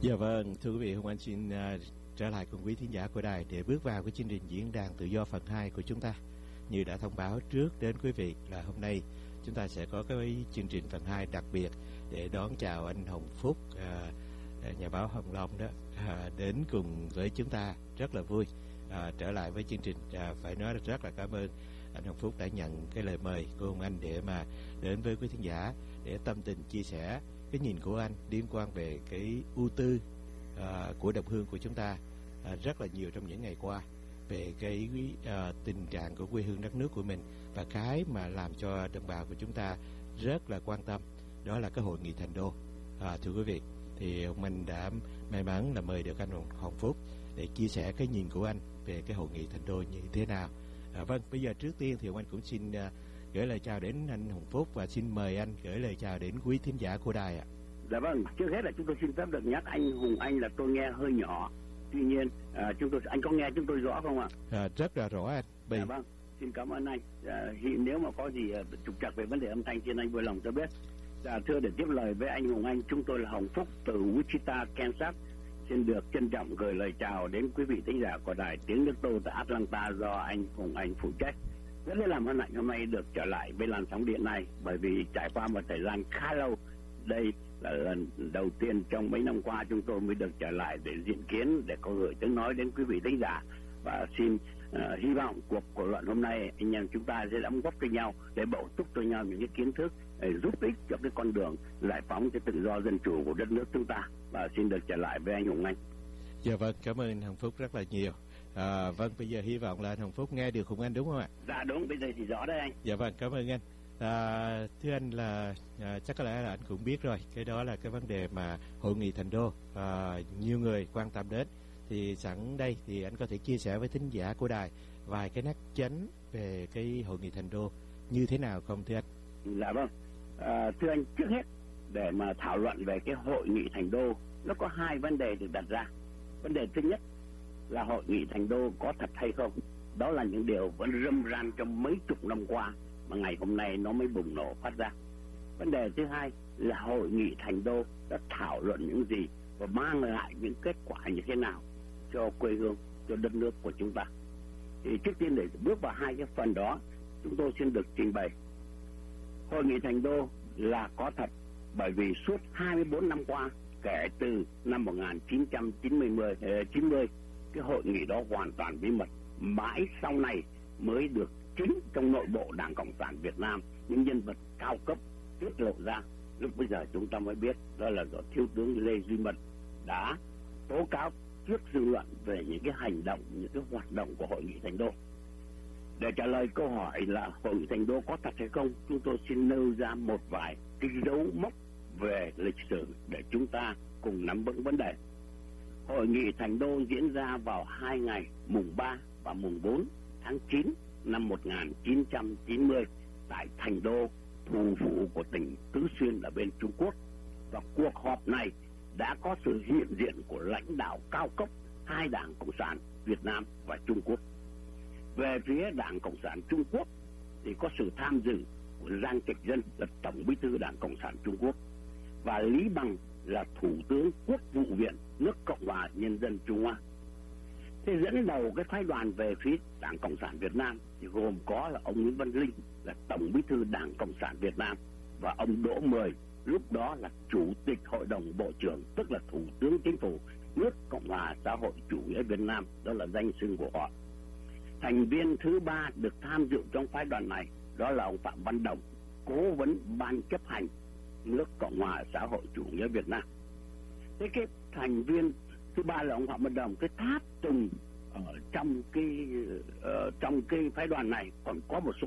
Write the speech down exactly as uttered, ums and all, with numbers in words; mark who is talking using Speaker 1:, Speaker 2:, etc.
Speaker 1: Dạ vâng, thưa quý vị, Hùng Anh xin uh, trở lại cùng quý thính giả của đài để bước vào cái chương trình diễn đàn tự do phần hai của chúng ta. Như đã thông báo trước đến quý vị là hôm nay chúng ta sẽ có cái chương trình phần hai đặc biệt để đón chào anh Hồng Phúc, uh, nhà báo Hồng Long đó, uh, đến cùng với chúng ta. Rất là vui uh, trở lại với chương trình. Uh, phải nói rất là cảm ơn anh Hồng Phúc đã nhận cái lời mời của Hùng Anh để mà đến với quý thính giả để tâm tình chia sẻ cái nhìn của anh liên quan về cái ưu tư uh, của đồng hương của chúng ta uh, rất là nhiều trong những ngày qua về cái uh, tình trạng của quê hương đất nước của mình, và cái mà làm cho đồng bào của chúng ta rất là quan tâm đó là cái hội nghị Thành Đô. Uh, thưa quý vị, thì mình đã may mắn là mời được anh Hồng Phúc để chia sẻ cái nhìn của anh về cái hội nghị Thành Đô như thế nào. Uh, vâng, bây giờ trước tiên thì anh cũng xin uh, gửi lời chào đến anh Hồng Phúc và xin mời anh gửi lời chào đến quý thính giả của đài ạ.
Speaker 2: Dạ vâng, trước hết là chúng tôi xin phép được nhắc anh Hùng Anh là tôi nghe hơi nhỏ. Tuy nhiên à, chúng tôi anh có nghe chúng tôi rõ không ạ?
Speaker 1: À, rất là rõ anh. Bây...
Speaker 2: Dạ vâng, xin cảm ơn anh. À, nếu mà có gì trục trặc về vấn đề âm thanh xin anh vui lòng cho biết. Dạ, thưa, để tiếp lời với anh Hùng Anh, chúng tôi là Hồng Phúc từ Wichita, Kansas. Xin được trân trọng gửi lời chào đến quý vị thính giả của đài Tiếng Nước Tô tại Atlanta do anh Hùng Anh phụ trách. Rất là làm hân hạnh hôm nay được trở lại với làn sóng điện này, bởi vì trải qua một thời gian khá lâu. Đây là lần đầu tiên trong mấy năm qua chúng tôi mới được trở lại để diễn kiến, để có gửi tiếng nói đến quý vị thính giả. Và xin uh, hy vọng cuộc cuộc luận hôm nay anh em chúng ta sẽ đóng góp cho nhau để bổ túc cho nhau những cái kiến thức để giúp ích cho cái con đường giải phóng cái tự do dân chủ của đất nước chúng ta. Và xin được trở lại với anh Hùng Anh.
Speaker 1: Dạ vâng, cảm ơn anh Hồng Phúc rất là nhiều. À, vâng, bây giờ hy vọng là anh Hồng Phúc nghe được Hùng Anh đúng không ạ?
Speaker 2: Dạ đúng, bây giờ thì rõ đấy anh.
Speaker 1: Dạ vâng, cảm ơn anh. À, thưa anh là à, chắc có lẽ là anh cũng biết rồi, cái đó là cái vấn đề mà hội nghị Thành Đô à, nhiều người quan tâm đến. Thì sẵn đây thì anh có thể chia sẻ với thính giả của đài vài cái nét chánh về cái hội nghị Thành Đô như thế nào không thưa anh?
Speaker 2: Dạ vâng, à, thưa anh, trước hết để mà thảo luận về cái hội nghị Thành Đô, nó có hai vấn đề được đặt ra. Vấn đề thứ nhất là hội nghị Thành Đô có thật hay không. Đó là những điều vẫn râm ran trong mấy chục năm qua mà ngày hôm nay nó mới bùng nổ phát ra. Vấn đề thứ hai là hội nghị Thành Đô đã thảo luận những gì và mang lại những kết quả như thế nào cho quê hương, cho đất nước của chúng ta. Thì trước tiên để bước vào hai cái phần đó, chúng tôi xin được trình bày. Hội nghị Thành Đô là có thật, bởi vì suốt hai mươi bốn năm qua, kể từ năm một nghìn chín trăm chín mươi, cái hội nghị đó hoàn toàn bí mật. Mãi sau này mới được chính trong nội bộ Đảng Cộng sản Việt Nam những nhân vật cao cấp tiết lộ ra. Lúc bây giờ chúng ta mới biết đó là do Thiếu tướng Lê Duy Mật đã tố cáo trước dư luận về những cái hành động, những cái hoạt động của hội nghị Thành Đô. Để trả lời câu hỏi là hội nghị Thành Đô có thật hay không, chúng tôi xin nêu ra một vài cái dấu mốc về lịch sử để chúng ta cùng nắm vững vấn đề. Hội nghị Thành Đô diễn ra vào hai ngày mùng ba và mùng bốn tháng chín năm một nghìn chín trăm chín mươi tại Thành Đô, thủ phủ của tỉnh Tứ Xuyên ở bên Trung Quốc. Và cuộc họp này đã có sự hiện diện của lãnh đạo cao cấp hai đảng Cộng sản Việt Nam và Trung Quốc. Về phía Đảng Cộng sản Trung Quốc thì có sự tham dự của Giang Trạch Dân là Tổng Bí thư Đảng Cộng sản Trung Quốc và Lý Bằng là Thủ tướng Quốc vụ viện nước Cộng hòa Nhân dân Trung Hoa. Thế dẫn đầu cái phái đoàn về phía Đảng Cộng sản Việt Nam thì gồm có là ông Nguyễn Văn Linh là Tổng Bí thư Đảng Cộng sản Việt Nam và ông Đỗ Mười lúc đó là Chủ tịch Hội đồng Bộ trưởng, tức là Thủ tướng Chính phủ nước Cộng hòa xã hội chủ nghĩa Việt Nam, đó là danh xưng của họ. Thành viên thứ ba được tham dự trong phái đoàn này đó là ông Phạm Văn Đồng, cố vấn ban chấp hành nước Cộng hòa xã hội chủ nghĩa Việt Nam. Thế cái thành viên thứ ba là ông Phạm Văn Đồng, cái tháp tùng ở trong cái uh, trong cái phái đoàn này còn có một số